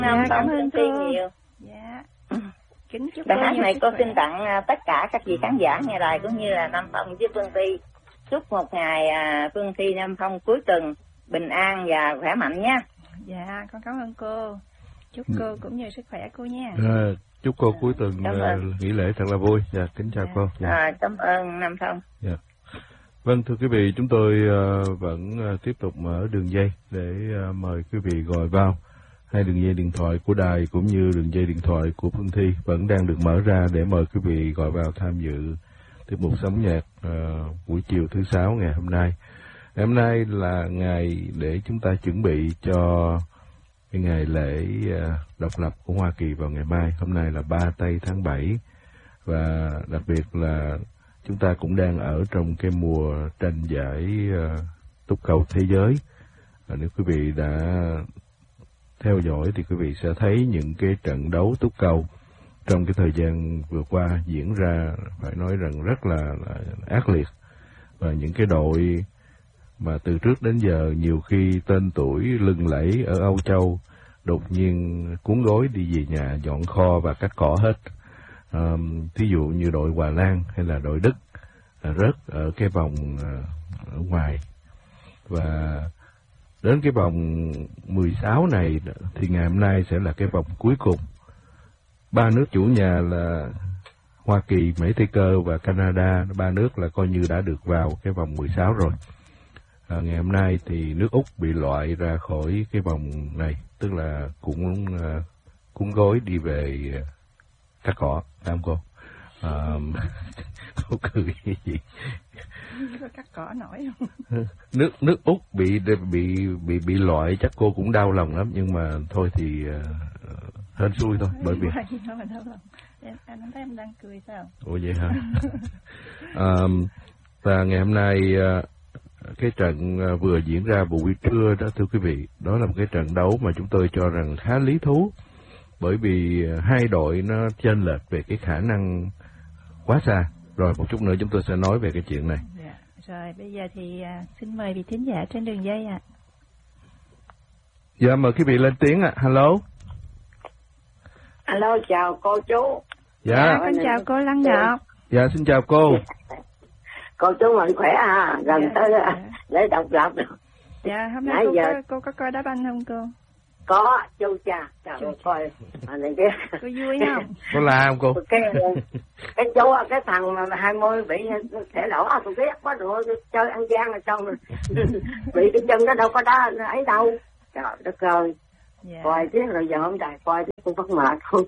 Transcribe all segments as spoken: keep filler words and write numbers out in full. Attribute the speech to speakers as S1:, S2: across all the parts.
S1: Dạ,
S2: cảm ơn cô nhiều.
S1: Dạ. Kính chúc
S2: bài
S1: cô
S2: hát này
S1: sức
S2: cô
S1: khỏe.
S2: xin tặng tất cả các vị khán giả nghe đài cũng như là Nam Phong với Phương Thi. Chúc một ngày Phương Thi Nam Phong cuối tuần bình an và khỏe mạnh nha.
S1: Dạ, con cảm ơn cô. Chúc cô cũng như sức khỏe cô nha.
S3: À, chúc cô cuối tuần uh, nghỉ lễ thật là vui. Dạ, kính chào
S1: dạ.
S3: cô. Dạ.
S2: À, cảm ơn Nam Phong.
S3: Dạ. Vâng, thưa quý vị, chúng tôi uh, vẫn uh, tiếp tục mở đường dây để uh, mời quý vị gọi vào. Hai đường dây điện thoại của đài cũng như đường dây điện thoại của Phương Thi vẫn đang được mở ra để mời quý vị gọi vào tham dự tiết mục Sống Nhạc uh, buổi chiều thứ sáu ngày hôm nay. Ngày hôm nay là ngày để chúng ta chuẩn bị cho cái ngày lễ uh, độc lập của Hoa Kỳ vào ngày mai. Hôm nay là ba tây tháng bảy và đặc biệt là chúng ta cũng đang ở trong cái mùa tranh giải uh, túc cầu thế giới. Và nếu quý vị đã theo dõi thì quý vị sẽ thấy những cái trận đấu túc cầu trong cái thời gian vừa qua diễn ra phải nói rằng rất là, là ác liệt. Và những cái đội mà từ trước đến giờ nhiều khi tên tuổi lừng lẫy ở Âu Châu đột nhiên cuốn gối đi về nhà dọn kho và cắt cỏ hết. À, thí dụ như đội Hà Lan hay là đội Đức à, rớt ở cái vòng à, ở ngoài. Và đến cái vòng mười sáu này thì ngày hôm nay sẽ là cái vòng cuối cùng. Ba nước chủ nhà là Hoa Kỳ, Mỹ Tây Cơ và Canada, ba nước là coi như đã được vào cái vòng mười sáu rồi. À, ngày hôm nay thì nước Úc bị loại ra khỏi cái vòng này, tức là cũng uh, cuốn gối đi về uh, cắt cỏ, phải không cô? À, cô cười cái gì?
S1: Có cắt cỏ nổi không?
S3: nước nước Úc bị bị bị bị loại chắc cô cũng đau lòng lắm, nhưng mà thôi thì uh, hên xui thôi, bởi vì
S1: em anh thấy em đang cười sao?
S3: Ủa vậy hả? À, và ngày hôm nay uh, cái trận uh, vừa diễn ra buổi trưa đó thưa quý vị, đó là một cái trận đấu mà chúng tôi cho rằng khá lý thú, bởi vì uh, hai đội nó chênh lệch về cái khả năng quá xa. Rồi một chút nữa chúng tôi sẽ nói về cái chuyện này.
S1: Dạ. Rồi bây giờ thì uh, xin mời vị thính giả trên đường dây ạ. À.
S3: Dạ mời quý vị lên tiếng ạ. À. Hello.
S4: Alo, chào cô chú.
S3: Dạ.
S1: Dạ con chào cô Lăng Ngọc.
S3: Dạ xin chào cô.
S4: Cô chú mạnh khỏe à, gần
S1: dạ,
S4: tới
S1: dạ.
S4: lễ độc lập.
S1: Dạ hôm nay cô, giờ... có, cô có coi đá banh không cô?
S4: Có, chú cha, trời ơi coi. Này kia.
S1: Cô vui không?
S3: Có la không cô?
S4: Cái cái chú cái thằng mà hai mươi bị thể lỗ, tôi ghét quá rồi, chơi ăn gian rồi xong rồi. Bị cái chân nó đâu có đá ấy đâu. Trời đất ơi. Dạ. Coi chứ rồi giờ hôm nay coi chứ cũng bắt mệt không.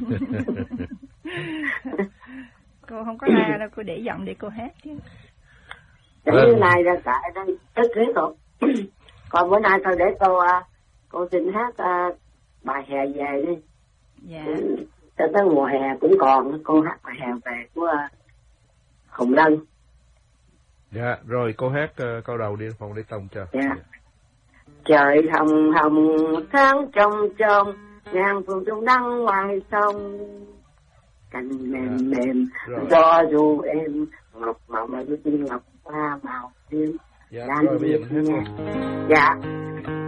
S1: Cô không có la đâu, cô để giọng để cô hát chứ.
S4: Cái như này là tại đây tức khí rồi. Còn bữa nay thôi để cô cô xin hát uh, bài hè về đi.
S1: Dạ.
S4: Cho tới mùa hè cũng còn cô hát bài hè về của uh, Hồng Lân.
S3: Dạ rồi cô hát uh, câu đầu đi phòng để tông cho.
S4: Dạ. Trời hồng hồng tháng trong trong ngàn phượng trong nắng ngoài sông, cành mềm dạ. mềm do dù em ngọc màu mà tôi tin ngọc hoa màu tím.
S3: Dạ rồi bây giờ mình hát.
S4: Dạ.